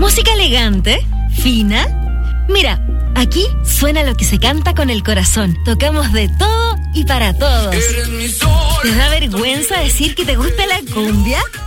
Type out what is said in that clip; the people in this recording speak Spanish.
Música elegante, fina. Mira, aquí suena lo que se canta con el corazón. Tocamos de todo y para todos. ¿Te da vergüenza decir que te gusta la cumbia?